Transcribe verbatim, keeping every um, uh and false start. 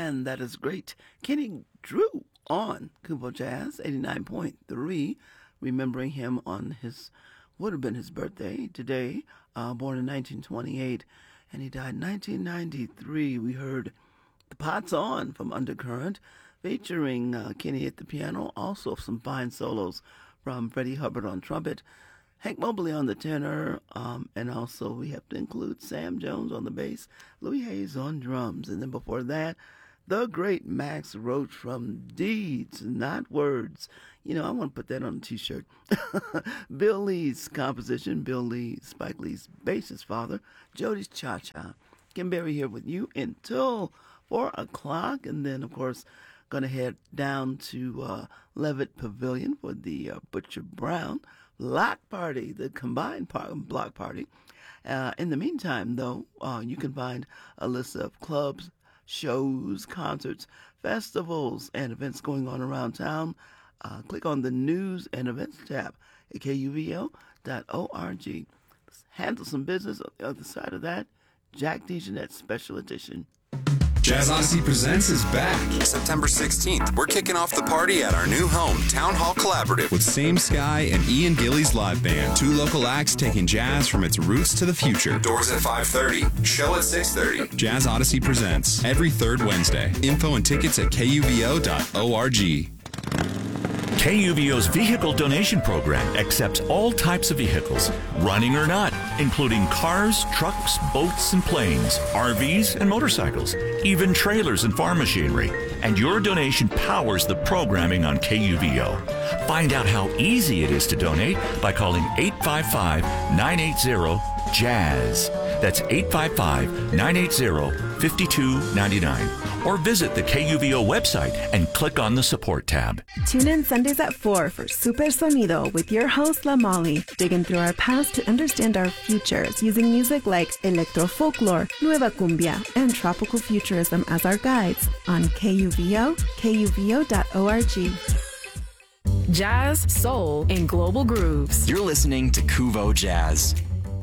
and that is great. Kenny Drew on Kubo Jazz, eighty-nine point three, remembering him on his, would have been his birthday today, uh, born in nineteen twenty-eight, and he died in nineteen ninety-three. We heard The Pot's On from Undercurrent, featuring uh, Kenny at the piano, also some fine solos from Freddie Hubbard on trumpet, Hank Mobley on the tenor, um, and also we have to include Sam Jones on the bass, Louis Hayes on drums, and then before that, the great Max Roach from Deeds, Not Words. You know, I want to put that on a T-shirt. Bill Lee's composition, Bill Lee, Spike Lee's bassist father, Jody's Cha-Cha. Kim Berry here with you until four o'clock, and then, of course, going to head down to uh, Levitt Pavilion for the uh, Butcher Brown Block Party, the combined par- block party. Uh, in the meantime, though, uh, you can find a list of clubs, shows, concerts, festivals, and events going on around town. Uh, click on the News and Events tab at K U V O dot org. Handle some business on the other side of that. Jack DeJohnette Special Edition. Jazz Odyssey Presents is back. September sixteenth, we're kicking off the party at our new home, Town Hall Collaborative. With Same Sky and Ian Gillies Live Band. Two local acts taking jazz from its roots to the future. Doors at five thirty, show at six thirty. Jazz Odyssey Presents, every third Wednesday. Info and tickets at K U V O dot org. K U V O's vehicle donation program accepts all types of vehicles, running or not, including cars, trucks, boats, and planes, R Vs, and motorcycles, even trailers and farm machinery. And your donation powers the programming on K U V O. Find out how easy it is to donate by calling eight five five, nine eight zero, JAZZ. That's eight five five, nine eight zero, five two nine nine. Or visit the K U V O website and click on the support tab. Tune in Sundays at four for Super Sonido with your host, La Molly, digging through our past to understand our futures using music like electro folklore, nueva cumbia, and tropical futurism as our guides on K U V O, K U V O dot org. Jazz, soul, and global grooves. You're listening to Kuvo Jazz.